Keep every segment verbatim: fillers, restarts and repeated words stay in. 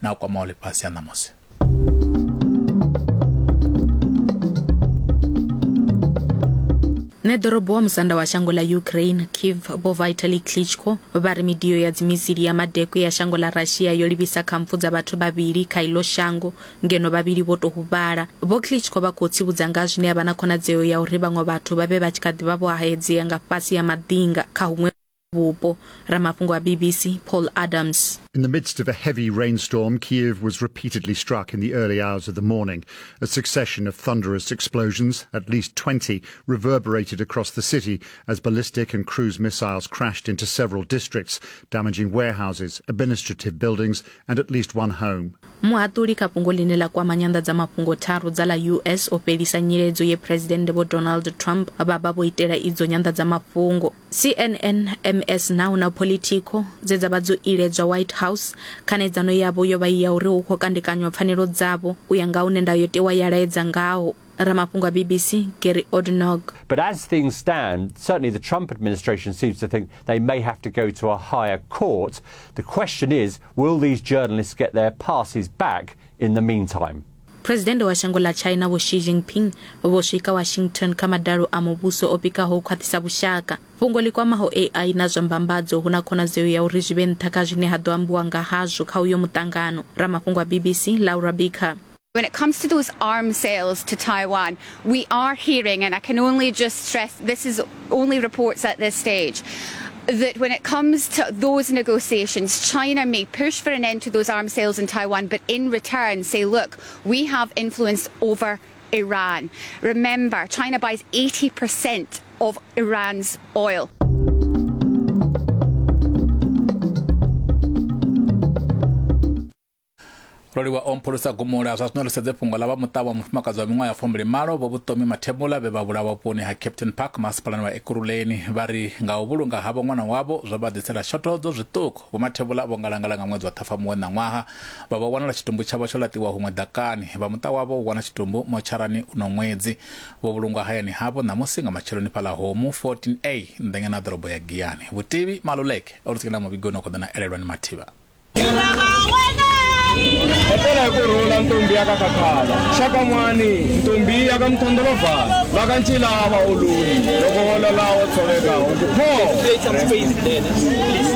na kwa maole pasi ya namosi. Nedorobo msanda wa shango la Ukraine Kiev bo Vitali Klitschko bari midio ya zimisiri ya madeko ya shango la Russia yolibisa kamfu za batu babiri kailo shango ngeno babiri boto hubara bo Klitschko bakotsi buzangaje ne abana kona zeo ya uriba ngo batu babe bachikadi babo ahedzi yanga pasi ya madinga kahumwe bupo. Ramapungo wa B B C Paul Adams. In the midst of a heavy rainstorm, Kiev was repeatedly struck in the early hours of the morning. A succession of thunderous explosions, at least twenty, reverberated across the city as ballistic and cruise missiles crashed into several districts, damaging warehouses, administrative buildings and at least one home. Muaturi kapungo linela kwa manyanda za mapungo taru za la U S opelisa nyirezo ye President Donald Trump abababo itera izo nyanda za mapungo. C N N, M S Now na Politico zezabazo irezo White House kanezano yabo yoba ya uri uko kandikanywa mfaniro zabo uyanga unenda yote wa yaraedza ngao. Ramapunga B B C Gary Odnog. But as things stand, certainly the Trump administration seems to think they may have to go to a higher court. The question is, will these journalists get their passes back in the meantime? President wa shango la China wo Xi Jinping woshika Washington kama daru amobuso opika ho kwatisa bushaka fungo likwa maho A I na zombambadzo huna kona zeo ya urijiben takajine hadoambu nga hajo kauyo mutangano. Ramapungwa B B C Laura Bika. When it comes to those arms sales to Taiwan, we are hearing, and I can only just stress, this is only reports at this stage, that when it comes to those negotiations, China may push for an end to those arms sales in Taiwan, but in return say, look, we have influence over Iran. Remember, China buys eighty percent of Iran's oil. Roli wa ompolusa gumura asasnolo sezepunga laba mutawa mfumakazi wa mingwa ya fombele maro bobutomi matebula bebabula wapone ha Captain Park masipalani wa Ekuruleni bari nga ubulu nga habo mwana wabo zoba desela shotozo zituko bumatebula bongalangala nga mwezi wa tafamu wena ngwaha baba wana la chitumbu chabo cholati wa humedakani bamutawa wabo wana chitumbu mocharani uno mwezi wabulunga haya ni habo na musinga machironi pala homu fourteen A ndenge na drobo ya Giani butibi maluleke orusikina mabigono kodana Elelwani Matiba. Epela kurula ntombi yakakakhala shaka mwani ntombi yakamthondolova vakanchila abaululi lokola lawo tsoleka ukupho create some space there please.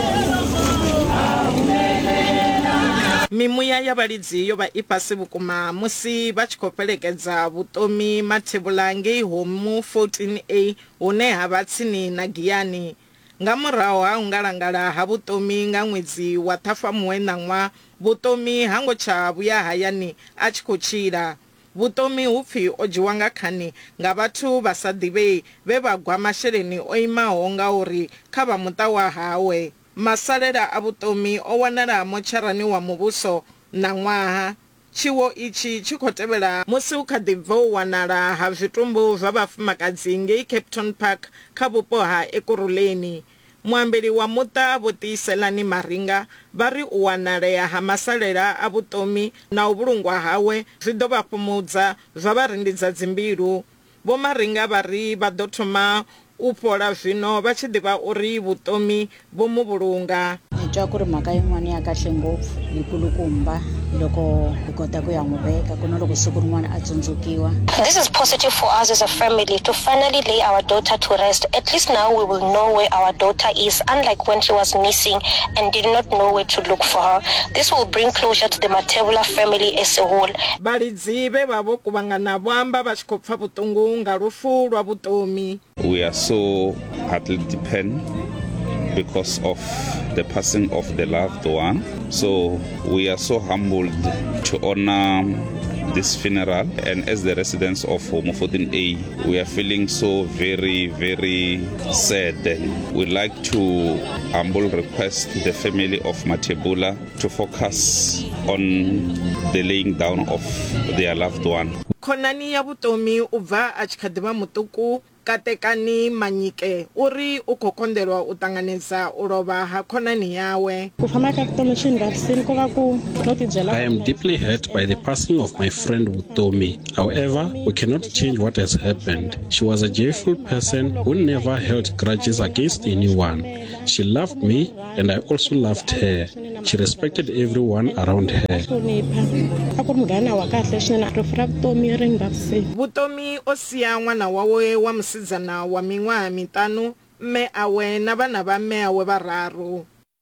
Mimuya ya balidziyo ba ipasi bukuma musi bachikopelekedza butomi mathebulange homu fourteen A one habatsini na Giani ngamuraho haungalangala habutomi nga mwezi wa Tafamuwe nangwa butomi hango cha buya hayani achikochira butomi upfi ojiwanga khani nga bathu basadibe bebagwa masheleni oima honga uri khaba mutawa hawe masalera abutomi owanala mocharani wa mubuso nangwaha chiwo ichi chikotebela musi ukhadivo wanala ha vitumbu vabafumakadzi nge Captain Park khabupo ha Ekuruleni. Mwambeli wa muta botiselani maringa bari uwanale ya hamasalera abutomi na ubulungwa hawe vidoba pumudza vabarindidza dzimbiru bo maringa bari badotoma upola vino bachidiba uri butomi bo mubulunga chakuri mhaka yin'wana ya kahle ngopfu yikulukumba loko hi kota ku ya n'wi veka ku na loko siku rin'wana a tsundzukiwa. This is positive for us as a family to finally lay our daughter to rest. At least now we will know where our daughter is, unlike when she was missing and did not know where to look for her. This will bring closure to the Matebula family as a whole. Balidzibe babo kubangana bwamba bachikopfa butungu nga rufu lwa butomi. We are so heartily dependent because of the passing of the loved one. So we are so humbled to honor this funeral, and as the residents of Homo fourteen A, we are feeling so very, very sad. We'd like to humble request the family of Matebula to focus on the laying down of their loved one. Konani ya butomi uva achikadiba mutuku Katekani Manyike uri ukokondelwa utanganisa uroba ha khonani yawe. I am deeply hurt by the passing of my friend Vutomi. However, we cannot change what has happened. She was a joyful person who never held grudges against anyone. She loved me and I also loved her. She respected everyone around her. Vutomi osia mwana wawe wa msizana wa minwa mitano me awe na bana ba me awe bararu.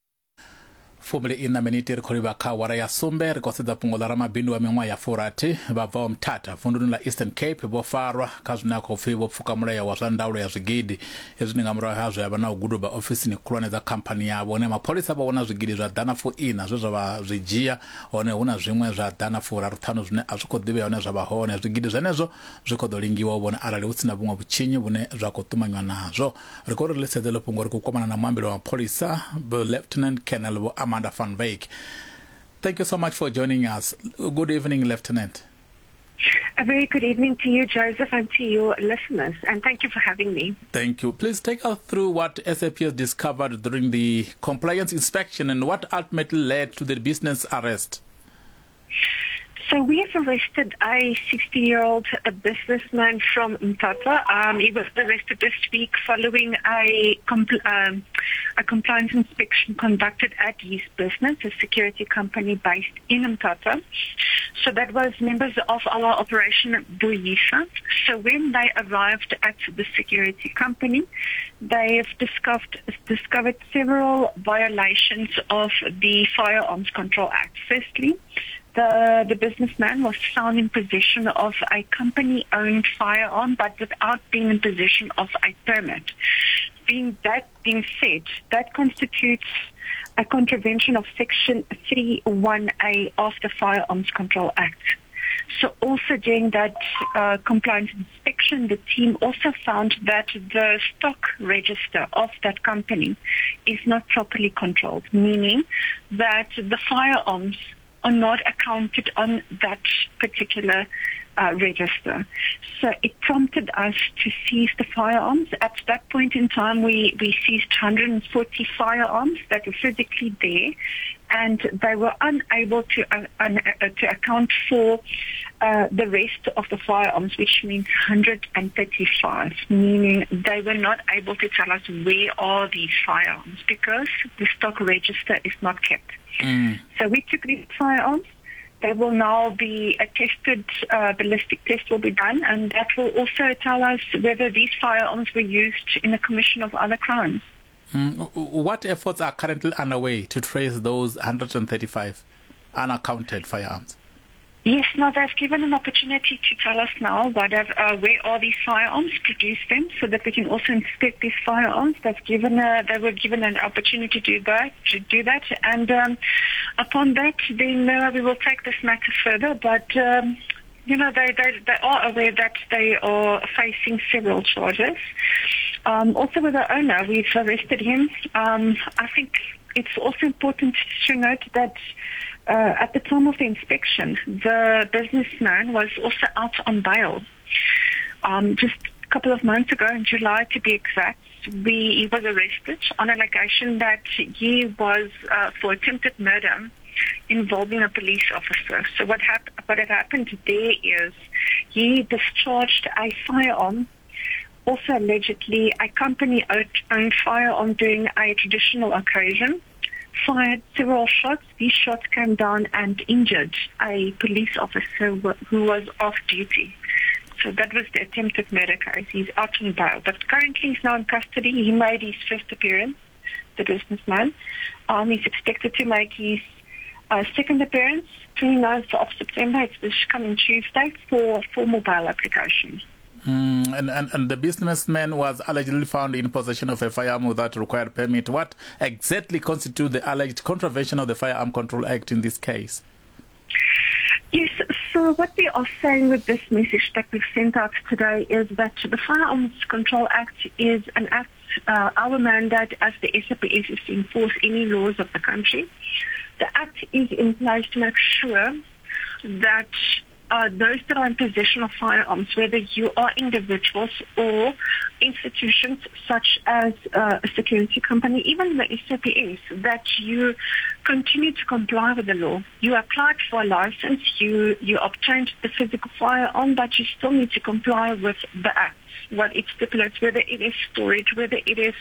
Fumile ina meniti rikori baka wara ya sumbe rikosida pungola rama bindu wa mingwa ya furati bavao mtata funduni la Eastern Cape bofarwa kazuna kofi bofuka mura ya wazandaulo ya zigidi yezu ninga mura hazo ya bana ugudu ba ofisi ni kulwane za kampani ya one mapolisa ba wana zigidi za danafu ina zoza ba zijia one una zimwe za danafu rarutano zune azuko dibe one za bahone zigidi zanezo zuko dolingi wa wana arali uti na bunga buchinyi bune za kutuma nywa nazo rikori lise delo pungori kukomana na mwambilo wa polisa Lieutenant Colonel bo Amanda Van Wyk. Thank you so much for joining us. Good evening, Lieutenant. A very good evening to you, Joseph, and to your listeners, and thank you for having me. Thank you. Please take us through what S A P has discovered during the compliance inspection and what ultimately led to the business arrest. So we have arrested a sixty-year-old businessman from Mthatha. Um, he was arrested this week following a, compl- um, a compliance inspection conducted at his business, a security company based in Mthatha. So that was members of our Operation Buyisa. So when they arrived at the security company, they have discovered, discovered several violations of the Firearms Control Act. Firstly, The, the businessman was found in possession of a company-owned firearm, but without being in possession of a permit. Being that being said, that constitutes a contravention of Section three one A of the Firearms Control Act. So also during that uh, compliance inspection, the team also found that the stock register of that company is not properly controlled, meaning that the firearms are not accounted on that particular uh, register. So it prompted us to seize the firearms. At that point in time, we, we seized one hundred forty firearms that were physically there, and they were unable to uh, un, uh, to account for uh, the rest of the firearms, which means one hundred thirty-five, meaning they were not able to tell us where are these firearms because the stock register is not kept. Mm. So we took these firearms. They will now be a tested, uh, ballistic test will be done, and that will also tell us whether these firearms were used in the commission of other crimes. Mm. What efforts are currently underway to trace those one hundred thirty-five unaccounted firearms? Yes, now they've given an opportunity to tell us now what have, uh, where are these firearms, produce them so that we can also inspect these firearms. They've given a, they were given an opportunity to do that, to do that, and um, upon that, then uh, we will take this matter further. But um, you know, they, they they are aware that they are facing several charges. Um, also, with the owner, we've arrested him. Um, I think it's also important to note that. Uh, at the time of the inspection, the businessman was also out on bail. Um, just a couple of months ago, in July to be exact, we, he was arrested on an allegation that he was uh, for attempted murder involving a police officer. So what, hap- what had happened there is he discharged a firearm, also allegedly a company-owned firearm during a traditional occasion, fired several shots. These shots came down and injured a police officer who was off duty. So that was the attempted murder case. He's out on bail. But currently he's now in custody. He made his first appearance, the businessman. Um, he's expected to make his uh, second appearance, twenty-ninth of September. It's this coming Tuesday for formal bail application. Mm, and, and, and the businessman was allegedly found in possession of a firearm without required permit. What exactly constitutes the alleged contravention of the Firearm Control Act in this case? Yes, so what we are saying with this message that we've sent out today is that the Firearms Control Act is an act, uh, our mandate as the S A P S is to enforce any laws of the country. The act is in place to make sure that uh, those that are in possession of firearms, whether you are individuals or institutions such as uh, a security company, even the S A P S, that you continue to comply with the law. You applied for a license, you, you obtained the physical firearm, but you still need to comply with the Act, what it stipulates, whether it is storage, whether it is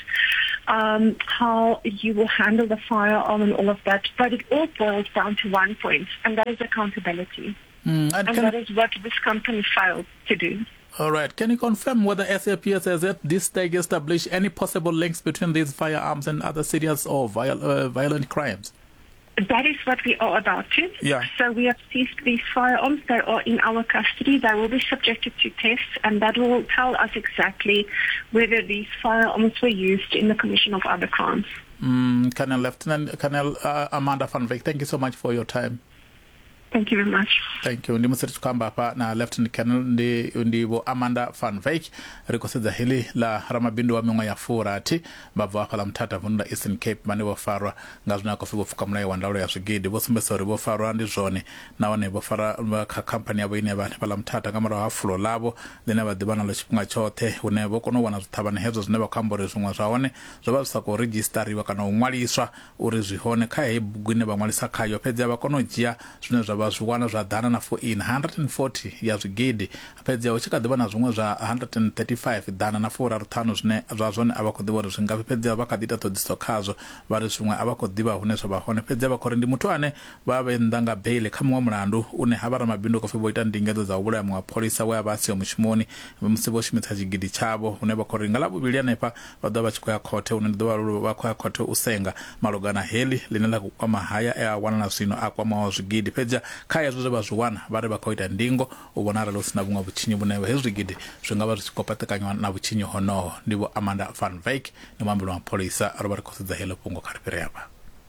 um, how you will handle the firearm and all of that. But it all boils down to one point, and that is accountability. Mm, and and that is what this company failed to do. All right. Can you confirm whether S A P S has at this stage established any possible links between these firearms and other serious or viol- uh, violent crimes? That is what we are about to. Yeah. So we have seized these firearms. They are in our custody. They will be subjected to tests, and that will tell us exactly whether these firearms were used in the commission of other crimes. Mm, Colonel Lieutenant Colonel uh, Amanda Van Wyk, thank you so much for your time. Thank you very much. Thank you. Ndimusiri tukamba hapa na Lieutenant Colonel ndi ndibo Amanda Van Wyk rikosedza hili la ramabindu wa mingwa ya furati bavu hapa la mtata vunula Eastern Cape mani wafarwa ngazuna kofigo fuka mlai wandalo ya sugidi bosumbesori bofarwa ndi zone na wane bofara ka kampani ya boine bani pala mtata kamara wa fulo labo dine badibana lo chipunga chote unebo kono wana zutabane hezo zineba kambore zungwa zaone zoba sako registari wakana umwaliswa uri zihone kaya hibu gwine ba mwalisa kayo pedzia bakono jia zune zaba zwana za dana na for in one hundred forty ya zigidi apedza uchika dibana zungwa za one hundred thirty-five dana na four arutano zine za zone abakodiwa zinga pedza bakadita to distokazo bari zungwa abakodiba huneso bahone pedza bakorendi mutwane babe ndanga baile kamwe mulandu une habara mabindo ko fibo itandingezo za ubula mu police wa basi omushimoni musibo shimitha zigidi chabo une bakoringa labo biliana pa badaba chikoya kote une ndo bakwa kote usenga malogana heli linela kwa mahaya ya wana na sino akwa mawazigidi pedza kaya zuze bazuwana bare bakoita ndingo ubonara lo sina bunga buchinyi bunewe hezigidi zwingaba zikopatekanywa na buchinyi hono ndibo Amanda Van Wyk ni mambo wa police arobara kosedza helo pongo karipere yaba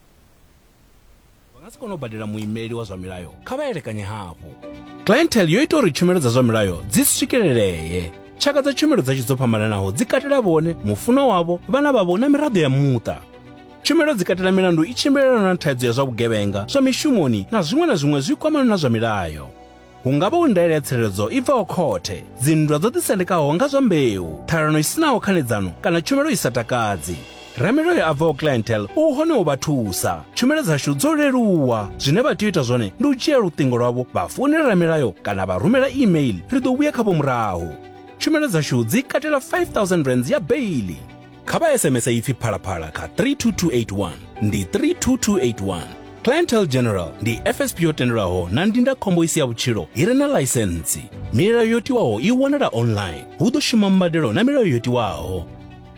vangasikono badela muimeli wa zwamilayo khabaelekanye hapo clientele yoita uri tshumelo dza zwamilayo dziswikeleleye tshaka dza tshumelo dza tshizophambananaho dzikatela vone mufuno wavo vana vavo na miraḓo ya muta. Tshumelo dzikatela milandu i tshimbilelana na thaidzo ya zwa vhugevhenga zwa mishumoni na zwiṅwe na zwiṅwe zwi kwamana na zwa milayo. Hu nga vha u ndaela ya tsireledzo i bvaho khothe, dzinndwa dzo ḓisendekaho nga zwa mbeu, ṱhalano i sinaho khanedzano kana tshumelo i sa takadzi. Ramilayo a bvaho clientele u hone u vha thusa. Tshumelo dzashu dzo leluwa. Zwine vha tea u ita zwone ndi u dzhia luṱingo lwavho vha founela Ramilayo kana vha rumela email ri ḓo vhuya khavho murahu. Tshumelo dzashu dzi katela five thousand rands ya baili. Kaba S M S ifi phalaphala ka three two two eight one ndi three two two eight one. Clientele General ndi F S P yo tendelaho na ndinda khombo isi ya vhutshilo ire na license. Milayo yo tiwaho i wanala online. Hu ḓo shuma mbadelo na milayo yo tiwaho.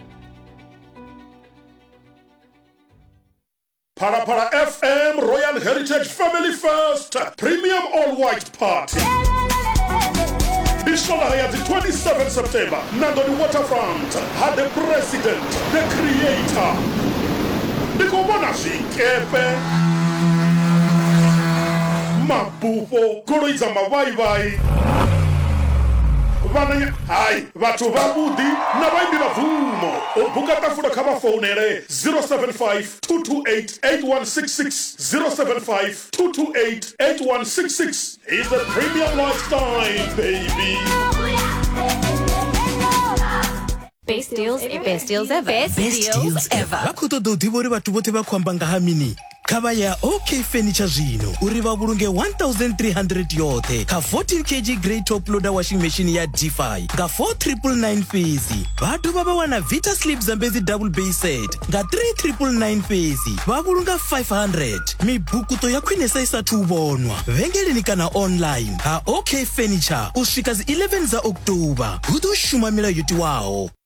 Phalaphala F M Royal Heritage Family First Premium All White Party. Bishola the twenty-seventh September, Nandoni Waterfront, had the president, the creator, the Kobonashi, Kepe, Mabufo, Kuroiza Mavai, Vananya, Hai, Vatu Vabudi, Navaindi Vavumo, Obukata Fuda Kama Phone, zero seven five two two eight eight one six six, zero seven five two two eight eight one six six. It's a premium lifestyle, baby. Best deals ever. Best deals ever. Best, Best deals ever. Vakuto do divori vatu vote vakwamba ngahamini. Kava ya OK Furniture zvino uri vavurunge one thousand three hundred yote ka fourteen kilograms grey top loader washing machine ya D five nga four thousand nine hundred ninety-nine fezi. Vatu vava wana Vita Sleep Zambezi double bay set nga three thousand nine hundred ninety-nine fezi. Vavurunga five hundred. Mibukuto ya kwinesa isathu ubonwa. Vengeleni kana online ha OK Furniture usvika eleven za October. Hudo shuma milayo yoti wao.